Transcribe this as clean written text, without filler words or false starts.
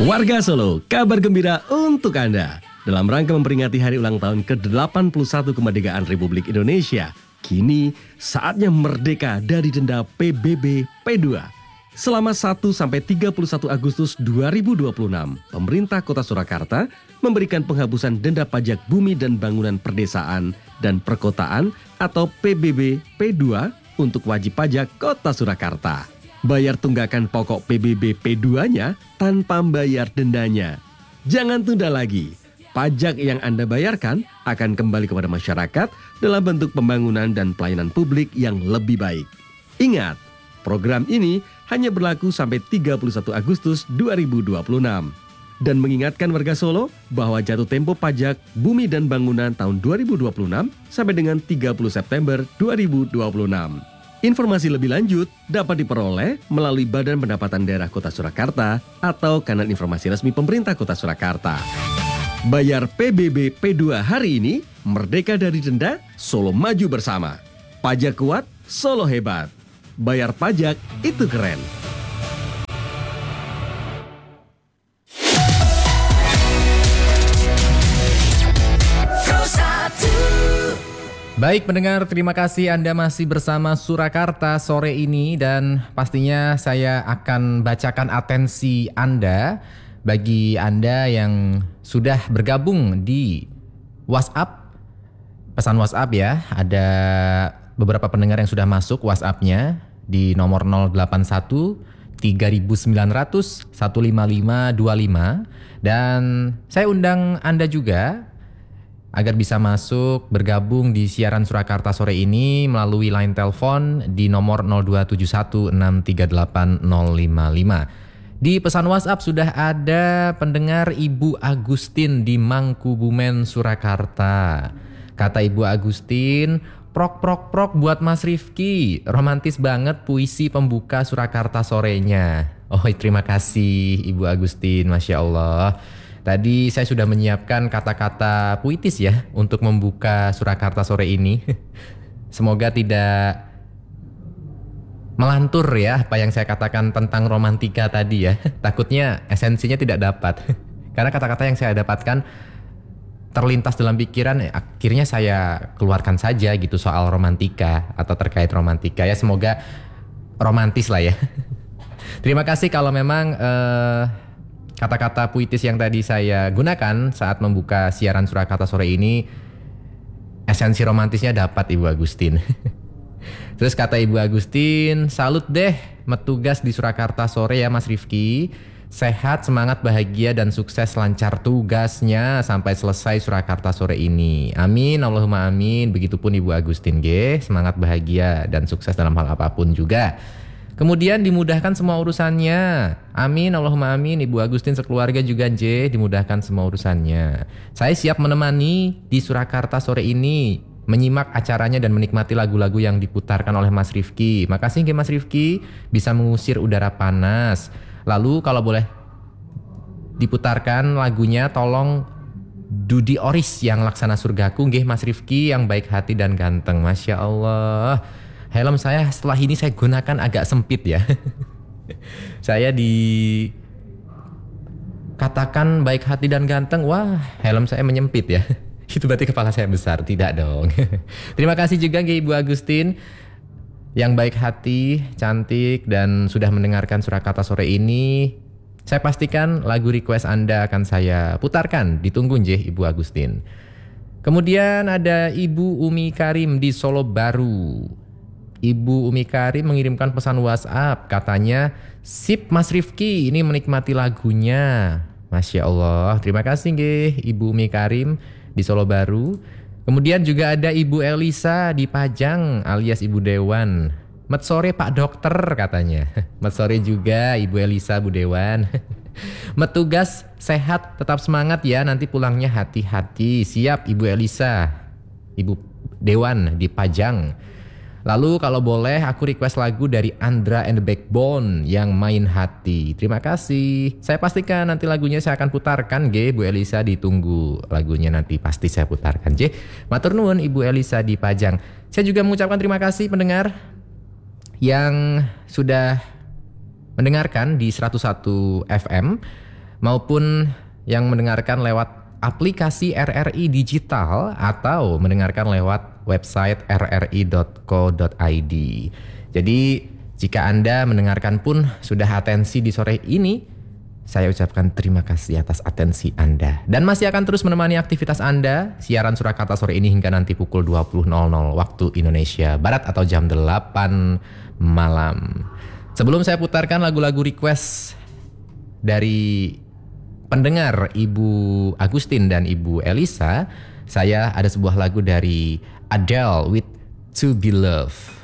Warga Solo, kabar gembira untuk Anda. Dalam rangka memperingati hari ulang tahun ke-81 kemerdekaan Republik Indonesia, kini saatnya merdeka dari denda PBB P2. Selama 1-31 Agustus 2026, pemerintah Kota Surakarta memberikan penghapusan denda pajak bumi dan bangunan perdesaan dan perkotaan atau PBB P2 untuk wajib pajak Kota Surakarta. Bayar tunggakan pokok PBB P2-nya tanpa bayar dendanya. Jangan tunda lagi. Pajak yang Anda bayarkan akan kembali kepada masyarakat dalam bentuk pembangunan dan pelayanan publik yang lebih baik. Ingat, program ini hanya berlaku sampai 31 Agustus 2026. Dan mengingatkan warga Solo bahwa jatuh tempo pajak bumi dan bangunan tahun 2026 sampai dengan 30 September 2026. Informasi lebih lanjut dapat diperoleh melalui Badan Pendapatan Daerah Kota Surakarta atau kanal informasi resmi pemerintah Kota Surakarta. Bayar PBB P2 hari ini, merdeka dari denda, Solo maju bersama. Pajak kuat, Solo hebat. Bayar pajak itu keren. Baik pendengar, terima kasih Anda masih bersama Surakarta sore ini dan pastinya saya akan bacakan atensi Anda bagi Anda yang sudah bergabung di WhatsApp, pesan WhatsApp ya. Ada beberapa pendengar yang sudah masuk WhatsApp-nya di nomor 081 3900 15525 dan saya undang Anda juga agar bisa masuk bergabung di siaran Surakarta sore ini melalui line telepon di nomor 02716380055. Di pesan WhatsApp sudah ada pendengar Ibu Agustin di Mangkubumen, Surakarta. Kata Ibu Agustin, prok buat Mas Rifki. Romantis banget puisi pembuka Surakarta sorenya. Oh, terima kasih Ibu Agustin, Masya Allah. Tadi saya sudah menyiapkan kata-kata puitis ya untuk membuka Surakarta sore ini. Semoga tidak melantur ya apa yang saya katakan tentang romantika tadi ya. Takutnya esensinya tidak dapat. Karena kata-kata yang saya dapatkan terlintas dalam pikiran, akhirnya saya keluarkan saja gitu soal romantika atau terkait romantika. Ya semoga romantis lah ya. Terima kasih kalau memang kata-kata puitis yang tadi saya gunakan saat membuka siaran Surakarta sore ini, esensi romantisnya dapat Ibu Agustin. Terus kata Ibu Agustin, salut deh metugas di Surakarta sore ya Mas Rifki. Sehat, semangat, bahagia, dan sukses lancar tugasnya sampai selesai Surakarta sore ini. Amin, Allahumma amin. Begitupun Ibu Agustin G, semangat, bahagia, dan sukses dalam hal apapun juga. Kemudian dimudahkan semua urusannya. Amin, Allahumma amin. Ibu Agustin sekeluarga juga J, dimudahkan semua urusannya. Saya siap menemani di Surakarta sore ini, menyimak acaranya dan menikmati lagu-lagu yang diputarkan oleh Mas Rifki. Makasih ke Mas Rifki, bisa mengusir udara panas. Lalu kalau boleh diputarkan lagunya, tolong Dudi Oris yang Laksana Surgaku, nggih Mas Rifki yang baik hati dan ganteng. Masya Allah. Helm saya setelah ini saya gunakan agak sempit ya. Saya dikatakan baik hati dan ganteng, wah helm saya menyempit ya. Itu berarti kepala saya besar, tidak dong. Terima kasih juga Ibu Agustin yang baik hati, cantik dan sudah mendengarkan Surakarta sore ini. Saya pastikan lagu request Anda akan saya putarkan, ditunggu nggih Ibu Agustin. Kemudian ada Ibu Umi Karim di Solo Baru. Ibu Umi Karim mengirimkan pesan WhatsApp, katanya, sip Mas Rifki, ini menikmati lagunya. Masya Allah, terima kasih nggih Ibu Umi Karim di Solo Baru. Kemudian juga ada Ibu Elisa di Pajang alias Ibu Dewan. Met sore Pak Dokter katanya. Met sore juga Ibu Elisa Bu Dewan. Met tugas sehat, tetap semangat ya, nanti pulangnya hati-hati. Siap Ibu Elisa, Ibu Dewan di Pajang. Lalu kalau boleh aku request lagu dari Andra and the Backbone yang Main Hati. Terima kasih. Saya pastikan nanti lagunya saya akan putarkan G. Bu Elisa ditunggu lagunya nanti pasti saya putarkan J. Matur nuwun Ibu Elisa di Pajang. Saya juga mengucapkan terima kasih pendengar yang sudah mendengarkan di 101 FM maupun yang mendengarkan lewat aplikasi RRI Digital atau mendengarkan lewat website rri.co.id. Jadi jika Anda mendengarkan pun sudah atensi di sore ini, saya ucapkan terima kasih atas atensi Anda. Dan masih akan terus menemani aktivitas Anda, siaran Surakarta sore ini hingga nanti pukul 20.00 waktu Indonesia Barat atau jam 8 malam. Sebelum saya putarkan lagu-lagu request dari pendengar Ibu Agustin dan Ibu Elisa, saya ada sebuah lagu dari Adele with To Be Loved.